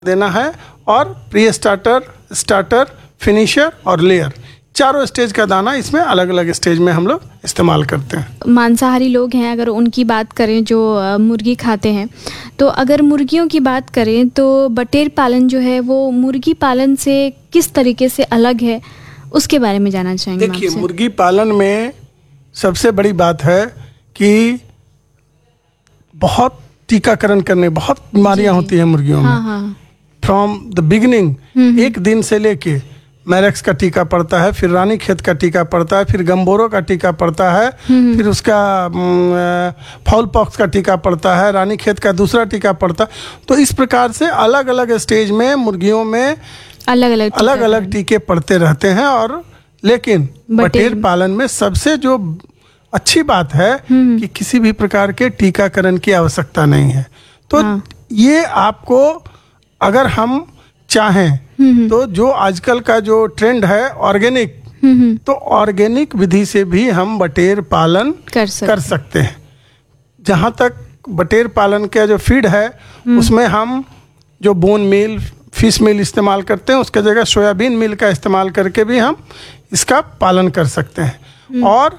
देना है और प्री स्टार्टर, स्टार्टर, फिनिशर और लेयर, चारों स्टेज का दाना इसमें अलग अलग स्टेज में हम लोग इस्तेमाल करते हैं। मांसाहारी लोग हैं, अगर उनकी बात करें जो मुर्गी खाते हैं, तो अगर मुर्गियों की बात करें तो बटेर पालन जो है वो मुर्गी पालन से किस तरीके से अलग है, उसके बारे में जानना चाहेंगे। देखिए, मुर्गी पालन में सबसे बड़ी बात है कि बहुत टीकाकरण करने, बहुत बीमारियां होती हैं मुर्गियों में। फ्रॉम द बिगिनिंग, एक दिन से लेके मैरेक्स का टीका पड़ता है, फिर रानीखेत का टीका पड़ता है, फिर गम्बोरो का टीका पड़ता है, फिर उसका फाउल पॉक्स का टीका पड़ता है, रानीखेत का दूसरा टीका पड़ता है। तो इस प्रकार से अलग अलग स्टेज में मुर्गियों में अलग अलग टीके पड़ते रहते हैं। और लेकिन बटेर पालन में सबसे जो अच्छी बात है कि किसी भी प्रकार के टीकाकरण की आवश्यकता नहीं है। तो ये आपको, अगर हम चाहें तो जो आजकल का जो ट्रेंड है ऑर्गेनिक, तो ऑर्गेनिक विधि से भी हम बटेर पालन कर सकते हैं। जहाँ तक बटेर पालन का जो फीड है उसमें हम जो बोन मील, फिश मील इस्तेमाल करते हैं, उसके जगह सोयाबीन मील का इस्तेमाल करके भी हम इसका पालन कर सकते हैं। और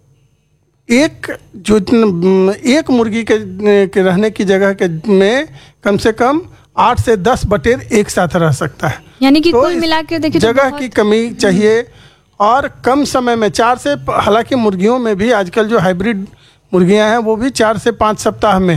एक मुर्गी के रहने की जगह के में कम से कम 8 से 10 बटेर एक साथ रह सकता है। यानी कि कुल मिला के देखिए जगह की कमी चाहिए और कम समय में 4 से, हालांकि मुर्गियों में भी आजकल जो हाइब्रिड मुर्गियां हैं वो भी 4 से 5 सप्ताह में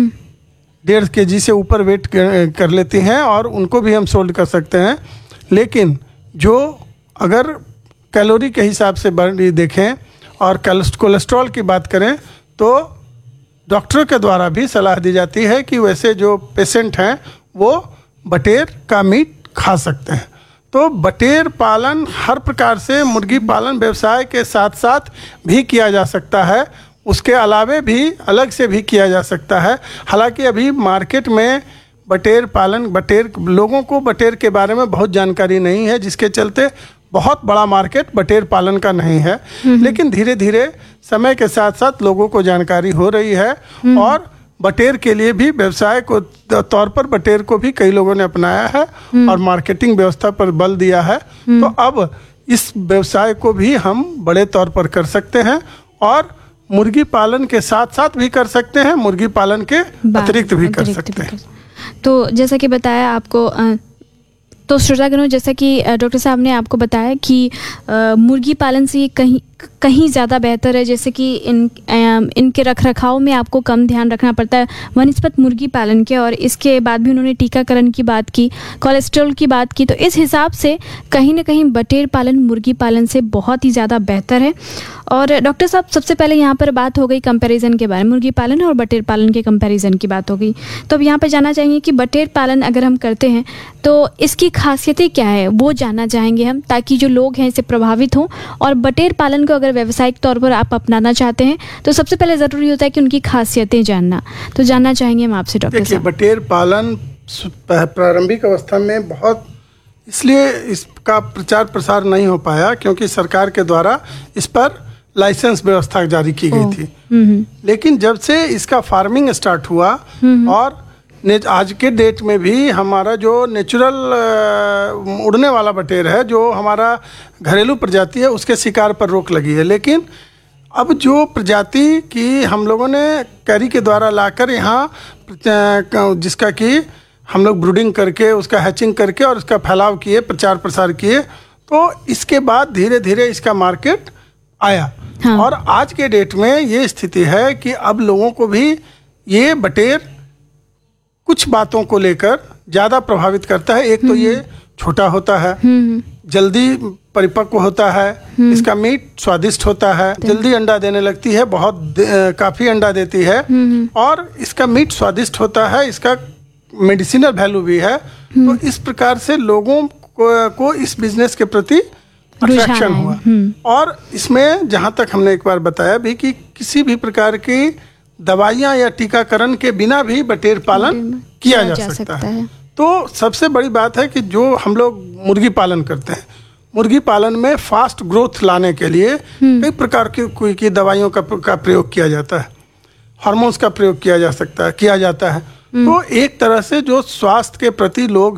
1.5 kg से ऊपर वेट कर लेती हैं और उनको भी हम सोल्ड कर सकते हैं। लेकिन जो अगर कैलोरी के हिसाब से देखें और कोलेस्ट्रॉल की बात करें तो डॉक्टर के द्वारा भी सलाह दी जाती है कि वैसे जो पेशेंट हैं वो बटेर का मीट खा सकते हैं। तो बटेर पालन हर प्रकार से मुर्गी पालन व्यवसाय के साथ साथ भी किया जा सकता है, उसके अलावे भी अलग से भी किया जा सकता है। हालांकि अभी मार्केट में बटेर पालन, लोगों को बटेर के बारे में बहुत जानकारी नहीं है, जिसके चलते बहुत बड़ा मार्केट बटेर पालन का नहीं है। लेकिन धीरे धीरे समय के साथ साथ लोगों को जानकारी हो रही है और बटेर के लिए भी व्यवसाय को तौर पर बटेर को भी कई लोगों ने अपनाया है और मार्केटिंग व्यवस्था पर बल दिया है। तो अब इस व्यवसाय को भी हम बड़े तौर पर कर सकते हैं और मुर्गी पालन के साथ साथ भी कर सकते हैं, मुर्गी पालन के अतिरिक्त भी कर सकते हैं। तो जैसा कि बताया आपको, तो श्रोतागणों, जैसा कि डॉक्टर साहब ने आपको बताया कि मुर्गी पालन से कहीं ज़्यादा बेहतर है, जैसे कि इनके रखरखाव में आपको कम ध्यान रखना पड़ता है वनिस्पत मुर्गी पालन के। और इसके बाद भी उन्होंने टीकाकरण की बात की, कोलेस्ट्रॉल की बात की। तो इस हिसाब से कहीं ना कहीं बटेर पालन मुर्गी पालन से बहुत ही ज़्यादा बेहतर है। और डॉक्टर साहब, सबसे पहले यहाँ पर बात हो गई कंपैरिजन के बारे में, मुर्गी पालन और बटेर पालन के कंपैरिजन की बात हो गई। तो अब यहाँ पर जानना चाहेंगे कि बटेर पालन अगर हम करते हैं तो इसकी खासियतें क्या है, वो जानना चाहेंगे हम, ताकि जो लोग हैं इससे प्रभावित हों। और बटेर पालन को अगर व्यावसायिक तौर पर आप अपनाना चाहते हैं तो सबसे पहले ज़रूरी होता है कि उनकी खासियतें जानना। तो जानना चाहेंगे हम आपसे डॉक्टर साहब। बटेर पालन प्रारंभिक अवस्था में बहुत इसलिए इसका प्रचार प्रसार नहीं हो पाया क्योंकि सरकार के द्वारा इस पर लाइसेंस व्यवस्था जारी की गई थी। लेकिन जब से इसका फार्मिंग स्टार्ट हुआ और आज के डेट में भी हमारा जो नेचुरल उड़ने वाला बटेर है, जो हमारा घरेलू प्रजाति है, उसके शिकार पर रोक लगी है। लेकिन अब जो प्रजाति की हम लोगों ने कैरी के द्वारा लाकर यहाँ, जिसका कि हम लोग ब्रूडिंग करके, उसका हैचिंग करके और उसका फैलाव किए, प्रचार प्रसार किए, तो इसके बाद धीरे धीरे इसका मार्केट आया। और आज के डेट में ये स्थिति है कि अब लोगों को भी ये बटेर कुछ बातों को लेकर ज़्यादा प्रभावित करता है। एक तो ये छोटा होता है, जल्दी परिपक्व होता है, इसका मीट स्वादिष्ट होता है, जल्दी अंडा देने लगती है, काफ़ी अंडा देती है और इसका मीट स्वादिष्ट होता है, इसका मेडिसिनल वैल्यू भी है। तो इस प्रकार से लोगों को इस बिजनेस के प्रति अट्रैक्शन हुआ। और इसमें जहाँ तक हमने एक बार बताया भी कि किसी भी प्रकार की दवाइयाँ या टीकाकरण के बिना भी बटेर पालन किया जा सकता है। तो सबसे बड़ी बात है कि जो हम लोग मुर्गी पालन करते हैं, मुर्गी पालन में फास्ट ग्रोथ लाने के लिए कई प्रकार की दवाइयों का प्रयोग किया जाता है, हार्मोन्स का प्रयोग किया जाता है। तो एक तरह से जो स्वास्थ्य के प्रति लोग